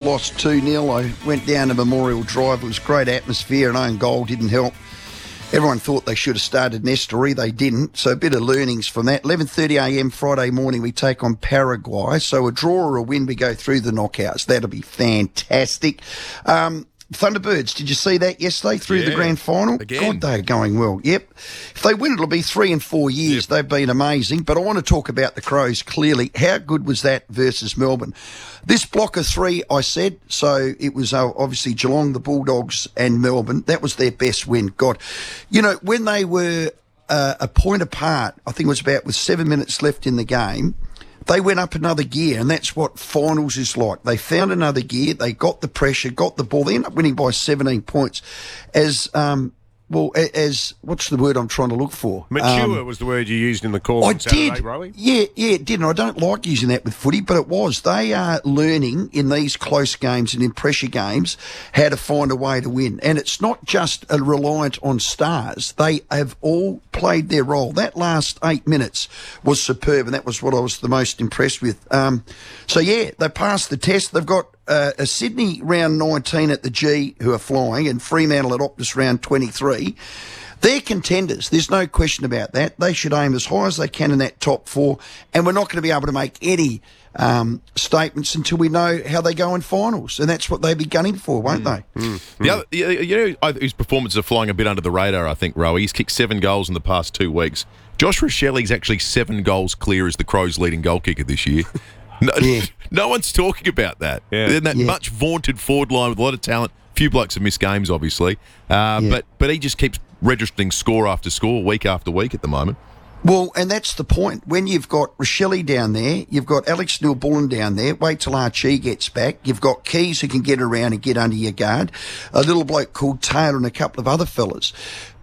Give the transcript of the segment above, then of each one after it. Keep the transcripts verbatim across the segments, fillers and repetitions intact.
lost two nil. I went down to Memorial Drive. It was great atmosphere, and own goal didn't help. Everyone thought they should have started Nestory. They didn't. So a bit of learnings from that. eleven thirty a m Friday morning, we take on Paraguay. So a draw or a win, we go through the knockouts. That'll be fantastic. Um, Thunderbirds, did you see that yesterday through yeah, the grand final? again. God, they're going well. Yep. If they win, it'll be three and four years. Yep. They've been amazing. But I want to talk about the Crows clearly. How good was that versus Melbourne? This block of three, I said, so it was uh, obviously Geelong, the Bulldogs and Melbourne. That was their best win. God, you know, when they were uh, a point apart, I think it was about with seven minutes left in the game, they went up another gear, and that's what finals is like. They found another gear, they got the pressure, got the ball, they ended up winning by seventeen points. As, um, well, as, what's the word I'm trying to look for? Mature um, was the word you used in the call I on Saturday, did. Rowie. Yeah, yeah, it did. And I don't like using that with footy, but it was. They are learning in these close games and in pressure games how to find a way to win. And it's not just a reliant on stars. They have all played their role. That last eight minutes was superb, and that was what I was the most impressed with. Um, so, yeah, they passed the test. They've got uh, a Sydney round nineteen at the G who are flying, and Fremantle at Optus round twenty-three. They're contenders. There's no question about that. They should aim as high as they can in that top four, and we're not going to be able to make any um, statements until we know how they go in finals, and that's what they'll be gunning for, won't mm. they? Mm. The other, you know, his performances are flying a bit under the radar, I think, Rowie. He's kicked seven goals in the past two weeks. Josh Rochelli's actually seven goals clear as the Crows' leading goal kicker this year. No, yeah. no one's talking about that. Yeah. Then that yeah. much vaunted forward line with a lot of talent. A few blokes have missed games, obviously, uh, yeah. but but he just keeps registering score after score, week after week at the moment. Well, and that's the point. When you've got Rochelli down there, you've got Alex Neil-Bullen down there, wait till Archie gets back. You've got Keys who can get around and get under your guard. A little bloke called Taylor and a couple of other fellas.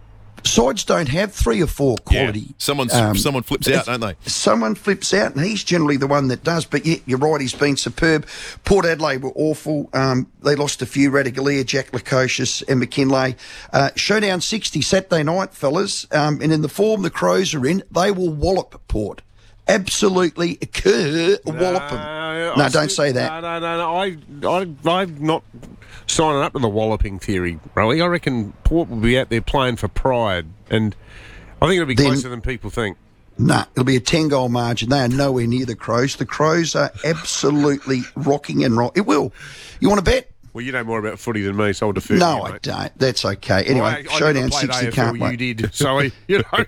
Sides don't have three or four quality. Yeah. Someone's, um, someone flips out, don't they? Someone flips out, and he's generally the one that does. But yeah, you're right, he's been superb. Port Adelaide were awful. Um, they lost a few, Radaglia, Jack Lukosius and McKinlay. Uh, Showdown sixty Saturday night, fellas. Um, and in the form the Crows are in, they will wallop Port. Absolutely occur, wallop them. No, no I don't still, say that. No, no, no, no. I, I, I'm not signing up to the walloping theory, Rowie. I reckon Port will be out there playing for pride, and I think it'll be Then, closer than people think. No, nah, it'll be a ten-goal margin. They are nowhere near the Crows. The Crows are absolutely rocking and roll. It will. You want to bet? Well, you know more about footy than me, so I'll defer No, to you, I mate. don't. That's okay. Anyway, well, I, I Showdown played sixty A F L, can't wait. You did, so you know.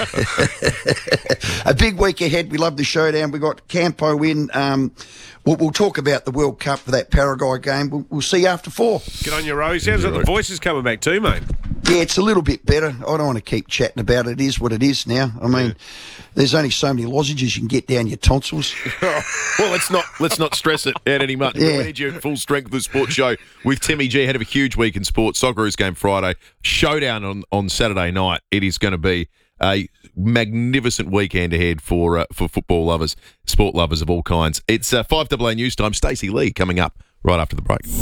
A big week ahead. We love the Showdown. We got Campo in. Um, we'll, we'll talk about the World Cup for that Paraguay game. We'll, we'll see you after four. Get on your Rowie. Sounds like the voice is coming back too, mate. Yeah, it's a little bit better. I don't want to keep chatting about it. It is what it is now. I mean, yeah. There's only so many lozenges you can get down your tonsils. Well, let's not let's not stress it out any much. Yeah. We need you at full strength of the sports show with Timmy G. Head of a huge week in sports. Socceroos game Friday. Showdown on, on Saturday night. It is going to be a magnificent weekend ahead for uh, for football lovers, sport lovers of all kinds. It's uh, five A A News Time. Stacey Lee coming up right after the break.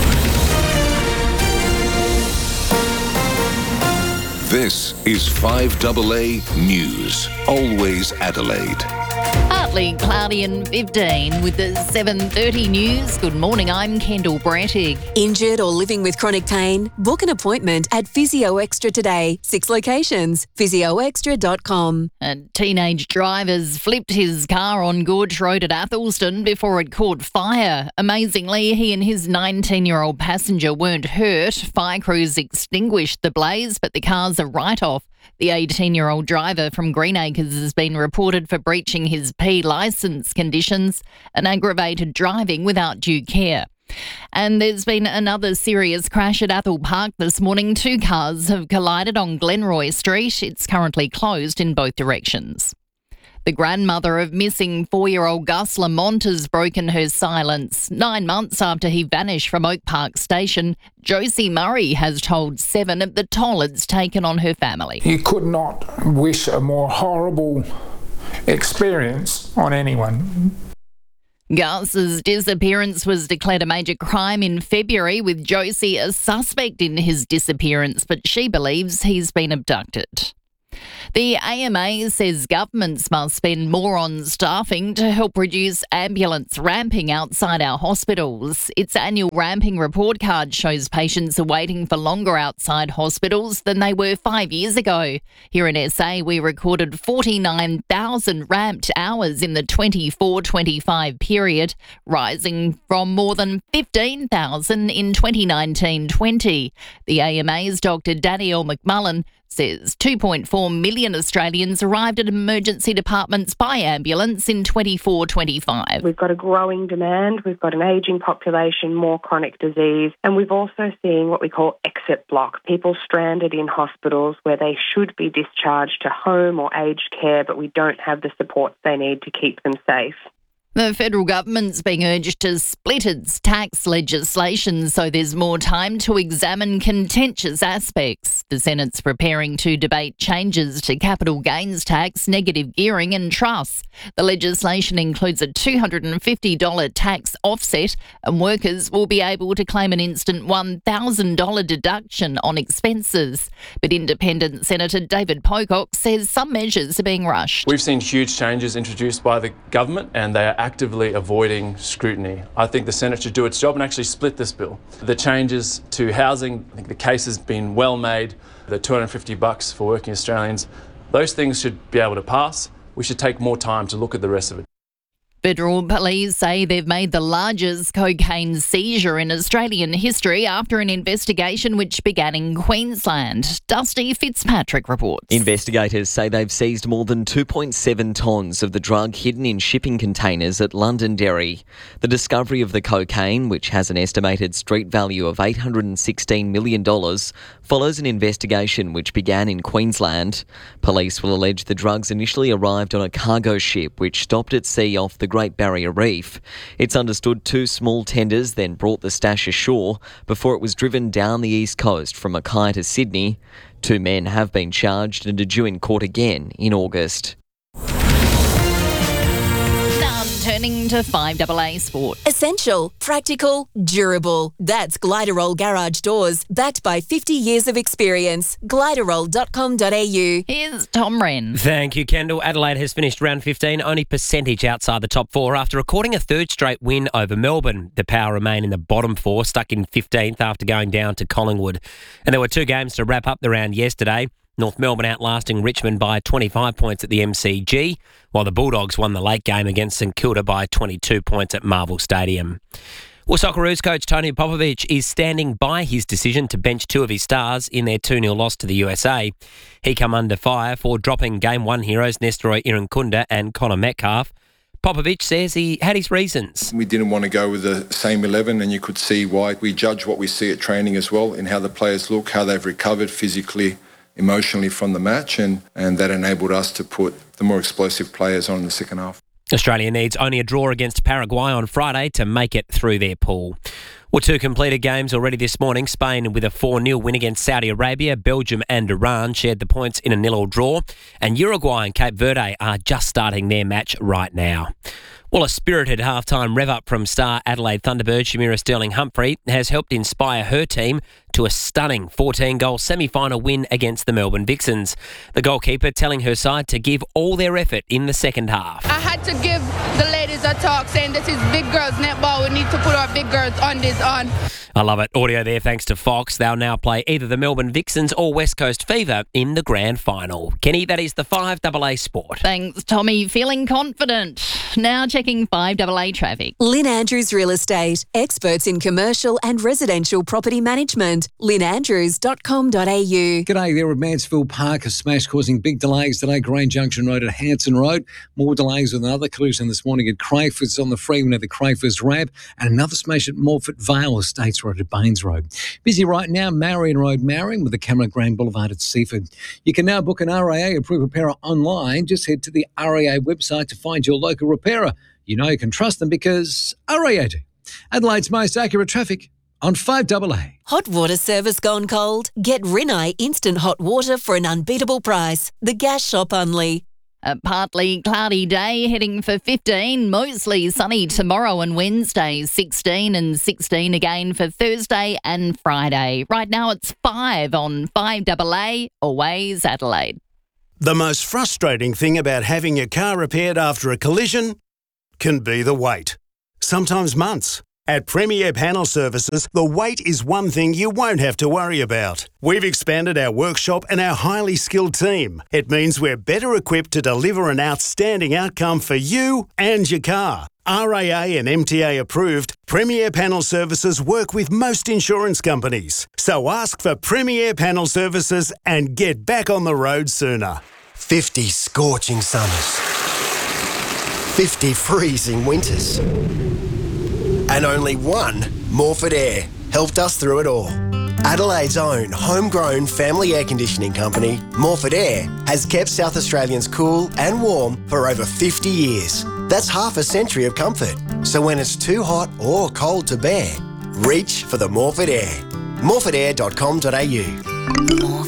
This is five A A News. Always Adelaide. Partly cloudy and fifteen with the seven thirty news. Good morning, I'm Kendall Brattig. Injured or living with chronic pain? Book an appointment at Physio Extra today. Six locations. physio extra dot com. A teenage driver's flipped his car on Gorge Road at Athelston before it caught fire. Amazingly, he and his nineteen-year-old passenger weren't hurt. Fire crews extinguished the blaze, but the car's a write-off. The eighteen-year-old driver from Greenacres has been reported for breaching his P licence conditions and aggravated driving without due care. And there's been another serious crash at Athol Park this morning. Two cars have collided on Glenroy Street. It's currently closed in both directions. The grandmother of missing four-year-old Gus Lamont has broken her silence. Nine months after he vanished from Oak Park Station, Josie Murray has told Seven of the toll it's taken on her family. You could not wish a more horrible experience on anyone. Gus's disappearance was declared a major crime in February, with Josie a suspect in his disappearance, but she believes he's been abducted. The A M A says governments must spend more on staffing to help reduce ambulance ramping outside our hospitals. Its annual ramping report card shows patients are waiting for longer outside hospitals than they were five years ago. Here in S A, we recorded forty-nine thousand ramped hours in the twenty-four twenty-five period, rising from more than fifteen thousand in twenty nineteen twenty. The A M A's Doctor Danielle McMullen says two point four million Australians arrived at emergency departments by ambulance in twenty-four twenty-five. We've got a growing demand, we've got an ageing population, more chronic disease, and we've also seen what we call exit block, people stranded in hospitals where they should be discharged to home or aged care, but we don't have the supports they need to keep them safe. The federal government's being urged to split its tax legislation so there's more time to examine contentious aspects. The Senate's preparing to debate changes to capital gains tax, negative gearing and trusts. The legislation includes a two hundred fifty dollars tax offset, and workers will be able to claim an instant one thousand dollars deduction on expenses. But Independent Senator David Pocock says some measures are being rushed. We've seen huge changes introduced by the government, and they are actively avoiding scrutiny. I think the Senate should do its job and actually split this bill. The changes to housing, I think the case has been well made. The two hundred fifty bucks for working Australians, those things should be able to pass. We should take more time to look at the rest of it. Federal police say they've made the largest cocaine seizure in Australian history after an investigation which began in Queensland. Dusty Fitzpatrick reports. Investigators say they've seized more than two point seven tonnes of the drug hidden in shipping containers at Londonderry. The discovery of the cocaine, which has an estimated street value of eight hundred sixteen million dollars, follows an investigation which began in Queensland. Police will allege the drugs initially arrived on a cargo ship which stopped at sea off the Great Barrier Reef. It's understood two small tenders then brought the stash ashore before it was driven down the east coast from Mackay to Sydney. Two men have been charged and are due in court again in August. Now turning to five A A Sport. Essential, practical, durable. That's Gliderol Garage Doors, backed by fifty years of experience. gliderol dot com dot a u. Here's Tom Wren. Thank you, Kendall. Adelaide has finished round fifteen, only percentage outside the top four after recording a third straight win over Melbourne. The Power remain in the bottom four, stuck in fifteenth after going down to Collingwood. And there were two games to wrap up the round yesterday. North Melbourne outlasting Richmond by twenty-five points at the M C G, while the Bulldogs won the late game against St Kilda by twenty-two points at Marvel Stadium. Well, Socceroos coach Tony Popovic is standing by his decision to bench two of his stars in their two nil loss to the U S A. He come under fire for dropping Game one heroes Nestor Irankunda and Connor Metcalf. Popovic says he had his reasons. We didn't want to go with the same eleven, and you could see why. We judge what we see at training as well, in how the players look, how they've recovered physically, emotionally from the match, and, and that enabled us to put the more explosive players on in the second half. Australia needs only a draw against Paraguay on Friday to make it through their pool. Well, two completed games already this morning. Spain with a four nil win against Saudi Arabia. Belgium and Iran shared the points in a nil-all draw. And Uruguay and Cape Verde are just starting their match right now. Well, a spirited half-time rev-up from star Adelaide Thunderbird Shamira Sterling-Humphrey has helped inspire her team to a stunning fourteen-goal semi-final win against the Melbourne Vixens. The goalkeeper telling her side to give all their effort in the second half. I had to give the ladies a talk saying this is big girls netball. We need to put our big girls on this on. I love it. Audio there thanks to Fox. They'll now play either the Melbourne Vixens or West Coast Fever in the grand final. Kenny, that is the five A A Sport. Thanks, Tommy. Feeling confident. Now checking five A A traffic. Lynn Andrews Real Estate, experts in commercial and residential property management. lynn andrews dot com dot a u. G'day there at Mansfield Park. A smash causing big delays today. Grange Junction Road at Hanson Road. More delays with another collision this morning at Crayfords on the freeway at the Crayfords ramp. And another smash at Morford Vale Estates Road at Baines Road. Busy right now, Marion Road, Marion, with the camera Grand Boulevard at Seaford. You can now book an R A A approved repairer online. Just head to the R A A website to find your local repairer. You know you can trust them because R A A do. Adelaide's most accurate traffic on five A A. Hot water service gone cold? Get Rinnai instant hot water for an unbeatable price. The Gas Shop only. A partly cloudy day, heading for fifteen, mostly sunny tomorrow and Wednesday, sixteen and sixteen again for Thursday and Friday. Right now it's five on five A A, always Adelaide. The most frustrating thing about having your car repaired after a collision can be the wait. Sometimes months. At Premier Panel Services, the wait is one thing you won't have to worry about. We've expanded our workshop and our highly skilled team. It means we're better equipped to deliver an outstanding outcome for you and your car. R A A and M T A approved, Premier Panel Services work with most insurance companies. So ask for Premier Panel Services and get back on the road sooner. fifty scorching summers. fifty freezing winters. And only one Morford Air helped us through it all. Adelaide's own homegrown family air conditioning company, Morford Air, has kept South Australians cool and warm for over fifty years. That's half a century of comfort. So when it's too hot or cold to bear, reach for the Morford Air. morford air dot com dot a u.